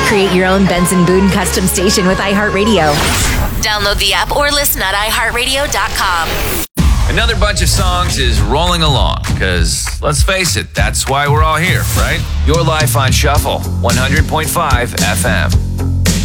Create your own Benson Boone custom station with iHeartRadio. Download the app or listen at iHeartRadio.com. Another bunch of songs is rolling along, because let's face it, that's why we're all here, right? Your life on Shuffle, 100.5 FM.